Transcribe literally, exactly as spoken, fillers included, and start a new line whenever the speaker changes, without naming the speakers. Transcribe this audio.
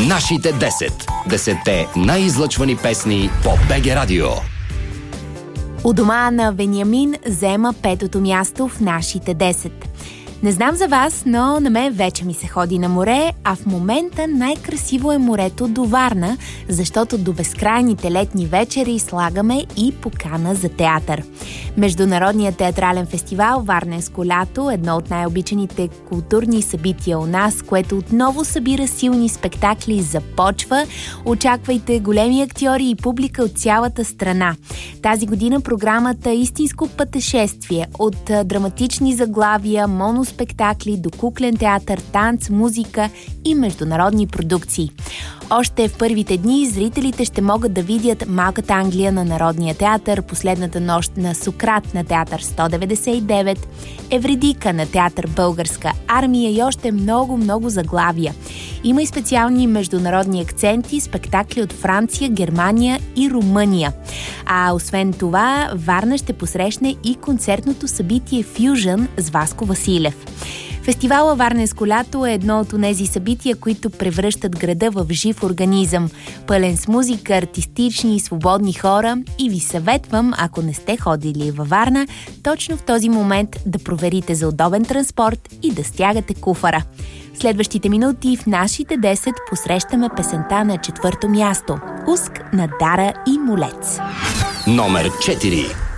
Нашите десет. Десетте най-излъчвани песни по БГ Радио.
У дома на Вениамин заема петото място в нашите десет. Не знам за вас, но на мен вече ми се ходи на море, а в момента най-красиво е морето до Варна, защото до безкрайните летни вечери слагаме и покана за театър. Международният театрален фестивал Варненско лято, едно от най-обичаните културни събития у нас, което отново събира силни спектакли, започва. Очаквайте големи актьори и публика от цялата страна. Тази година програмата е истинско пътешествие от драматични заглавия, моноспектакли до куклен театър, танц, музика и международни продукции. Още в първите дни зрителите ще могат да видят Малката Англия на Народния театър, Последната нощ на Сократ на театър сто деветдесет и девет, Евредика на театър Българска армия и още много-много заглавия. Има и специални международни акценти, спектакли от Франция, Германия и Румъния. А освен това, Варна ще посрещне и концертното събитие Fusion с Васко Василев. Фестивала Варненско лято е едно от онези събития, които превръщат града в жив организъм, пълен с музика, артистични и свободни хора, и ви съветвам, ако не сте ходили във Варна, точно в този момент да проверите за удобен транспорт и да стягате куфара. В следващите минути в нашите десет посрещаме песента на четвърто място – Уск на Дара и Молец.
Номер четири.